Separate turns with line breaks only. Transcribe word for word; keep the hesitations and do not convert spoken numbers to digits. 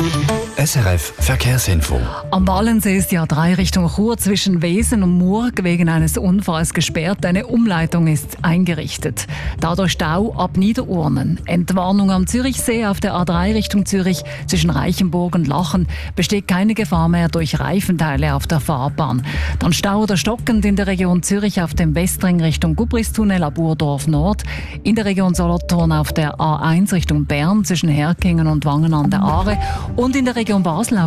S R F Verkehrsinfo.
Am Wallensee ist die A drei Richtung Chur zwischen Wesen und Murg wegen eines Unfalls gesperrt. Eine Umleitung ist eingerichtet. Dadurch Stau ab Niederurnen. Entwarnung am Zürichsee auf der A drei Richtung Zürich zwischen Reichenburg und Lachen. Besteht keine Gefahr mehr durch Reifenteile auf der Fahrbahn. Dann Stau oder stockend in der Region Zürich auf dem Westring Richtung Gubristunnel ab Urdorf Nord. In der Region Solothurn auf der A eins Richtung Bern zwischen Herkingen und Wangen an der Aare. Und in der Region Basel